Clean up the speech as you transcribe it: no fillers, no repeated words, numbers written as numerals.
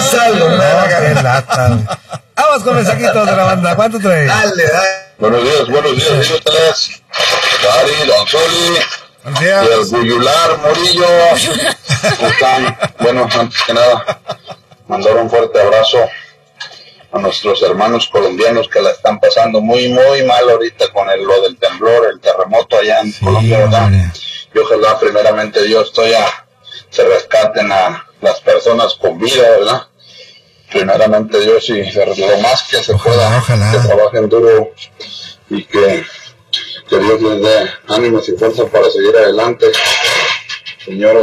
algo, ¿no? Qué lata, güey. Vamos con mensajitos de la banda. ¿Cuánto trae? Dale. Buenos días, días. Dari, Don Soli, Buenos y días. el Buyular Murillo. ¿Cómo están? Bueno, antes que nada, mandar un fuerte abrazo a nuestros hermanos colombianos que la están pasando muy mal ahorita con lo del temblor, el terremoto allá en Colombia, ¿verdad? Hombre. Y ojalá primeramente Dios se rescaten a las personas con vida, ¿verdad? Primeramente Dios y lo más que se pueda, Ojalá. que trabajen duro y que Dios les dé ánimos y fuerza para seguir adelante. Señor